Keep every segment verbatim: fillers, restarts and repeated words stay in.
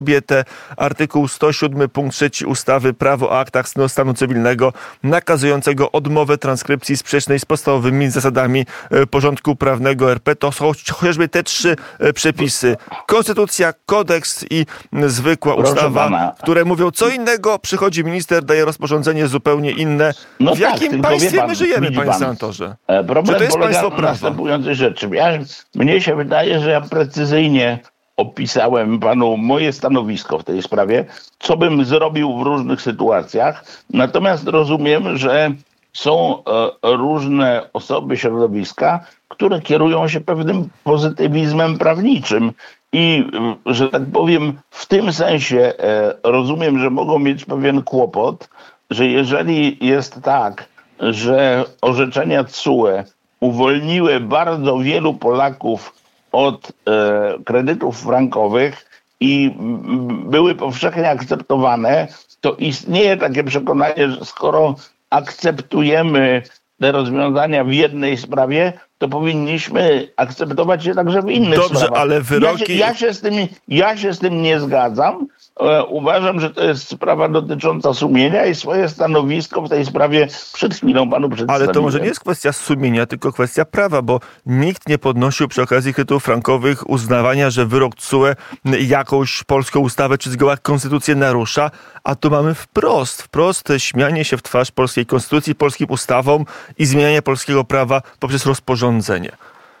kobietę. Artykuł sto siedem punkt trzy ustawy Prawo o aktach stanu cywilnego nakazującego odmowę transkrypcji sprzecznej z podstawowymi zasadami porządku prawnego R P. To są chociażby te trzy przepisy. Konstytucja, kodeks i zwykła Proszę ustawa, pana. które mówią co innego. Przychodzi minister, daje rozporządzenie zupełnie inne. No w tak, jakim tylko państwie wie pan, my żyjemy, widzi panie pan, senatorze? e, Problem Czy to jest polega państwo na prawa? następującej rzeczy. Ja, mnie się wydaje, że ja precyzyjnie opisałem panu moje stanowisko w tej sprawie, co bym zrobił w różnych sytuacjach. Natomiast rozumiem, że są e, różne osoby, środowiska, które kierują się pewnym pozytywizmem prawniczym. I, że tak powiem, w tym sensie e, rozumiem, że mogą mieć pewien kłopot, że jeżeli jest tak, że orzeczenia T S U E uwolniły bardzo wielu Polaków od e, kredytów frankowych i m, były powszechnie akceptowane, to istnieje takie przekonanie, że skoro akceptujemy te rozwiązania w jednej sprawie, to powinniśmy akceptować je także w innych Dobrze, sprawach. ale wyroki... Ja się, ja się z tym, ja się z tym nie zgadzam. E, uważam, że to jest sprawa dotycząca sumienia i swoje stanowisko w tej sprawie przed chwilą panu przedstawiłem. Ale to może nie jest kwestia sumienia, tylko kwestia prawa, bo nikt nie podnosił przy okazji kredytów frankowych uznawania, że wyrok T S U E jakąś polską ustawę czy zgoła konstytucję narusza, a tu mamy wprost, wprost śmianie się w twarz polskiej konstytucji, polskim ustawom i zmienianie polskiego prawa poprzez rozporządzenie.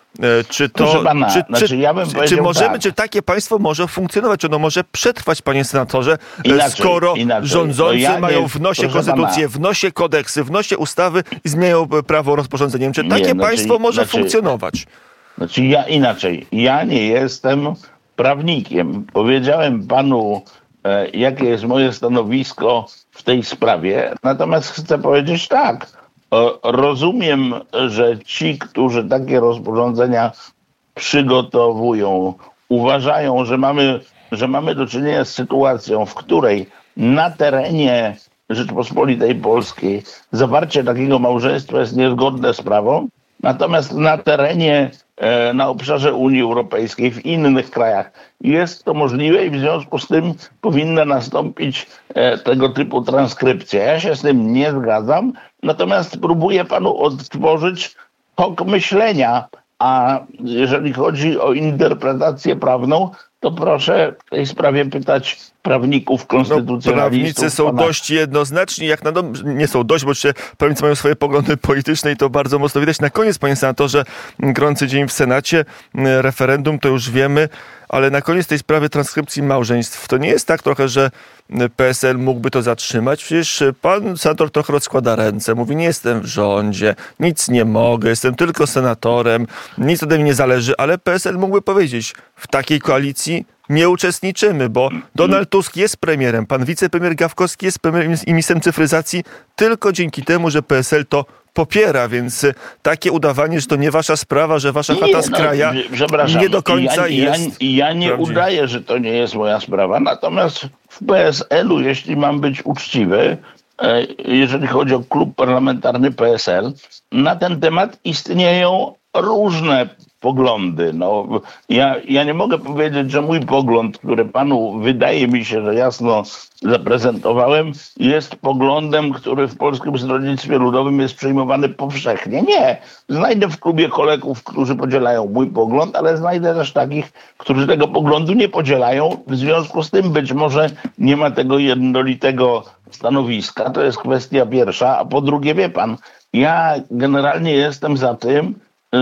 Czy to, Proszę pana, czy, znaczy czy, ja bym czy, powiedział czy możemy, tak. czy takie państwo może funkcjonować, czy ono może przetrwać, panie senatorze, Inaczej, skoro inaczej. rządzący No ja nie- mają w nosie proszę konstytucję, pana. w nosie kodeksy, w nosie ustawy i zmieniają prawo rozporządzeniem. Czy Nie, takie znaczy- państwo może znaczy- funkcjonować? Znaczy ja inaczej. Ja nie jestem prawnikiem. Powiedziałem panu, e, jakie jest moje stanowisko w tej sprawie. Natomiast chcę powiedzieć tak. E, rozumiem, że ci, którzy takie rozporządzenia przygotowują, uważają, że mamy, że mamy do czynienia z sytuacją, w której na terenie Rzeczpospolitej Polskiej zawarcie takiego małżeństwa jest niezgodne z prawem, natomiast na terenie, e, na obszarze Unii Europejskiej, w innych krajach jest to możliwe i w związku z tym powinna nastąpić e, tego typu transkrypcja. Ja się z tym nie zgadzam, natomiast próbuję panu odtworzyć tok myślenia, a jeżeli chodzi o interpretację prawną, to proszę w tej sprawie pytać prawników, No, konstytucjonalistów. prawnicy są pana. dość jednoznaczni, jak na dom... nie są dość, bo oczywiście prawnicy mają swoje poglądy polityczne i to bardzo mocno widać. Na koniec, panie senatorze, gorący dzień w Senacie, referendum, to już wiemy, ale na koniec tej sprawy transkrypcji małżeństw, to nie jest tak trochę, że P S L mógłby to zatrzymać? Przecież pan senator trochę rozkłada ręce, mówi, nie jestem w rządzie, nic nie mogę, jestem tylko senatorem, nic ode mnie nie zależy, ale P S L mógłby powiedzieć, w takiej koalicji nie uczestniczymy, bo Donald Tusk jest premierem, pan wicepremier Gawkowski jest premierem i ministrem cyfryzacji tylko dzięki temu, że P S L to popiera, więc takie udawanie, że to nie wasza sprawa, że wasza chata z kraja, nie do końca ja, jest. Ja, ja nie prawdziwe. udaję, że to nie jest moja sprawa, natomiast w P S L-u, jeśli mam być uczciwy, e, jeżeli chodzi o klub parlamentarny P S L, na ten temat istnieją różne poglądy. No, ja, ja nie mogę powiedzieć, że mój pogląd, który panu wydaje mi się, że jasno zaprezentowałem, jest poglądem, który w Polskim Stronnictwie Ludowym jest przyjmowany powszechnie. Nie. Znajdę w klubie kolegów, którzy podzielają mój pogląd, ale znajdę też takich, którzy tego poglądu nie podzielają. W związku z tym być może nie ma tego jednolitego stanowiska. To jest kwestia pierwsza. A po drugie, wie pan, ja generalnie jestem za tym,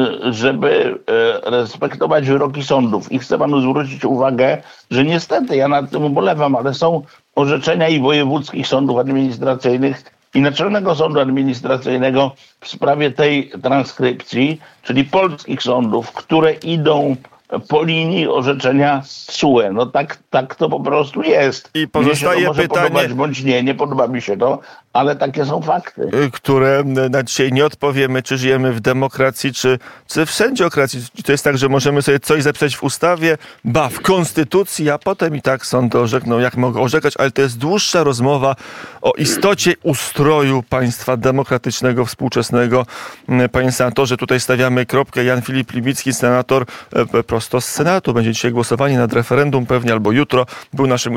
żeby respektować wyroki sądów. I chcę panu zwrócić uwagę, że niestety ja nad tym ubolewam, ale są orzeczenia i wojewódzkich sądów administracyjnych i Naczelnego Sądu Administracyjnego w sprawie tej transkrypcji, czyli polskich sądów, które idą po linii orzeczenia T S U E. No tak, tak to po prostu jest. I pozostaje Mnie się to może pytanie, podobać bądź nie, nie podoba mi się to, ale takie są fakty. które na dzisiaj nie odpowiemy, czy żyjemy w demokracji, czy, czy w sędziokracji. To jest tak, że możemy sobie coś zapisać w ustawie, ba, w konstytucji, a potem i tak sądy orzekną, jak mogą orzekać, ale to jest dłuższa rozmowa o istocie ustroju państwa demokratycznego, współczesnego. Panie senatorze, tutaj stawiamy kropkę. Jan Filip Libicki, senator, proszę. prosto z Senatu. Będzie dzisiaj głosowanie nad referendum pewnie albo jutro. Był naszym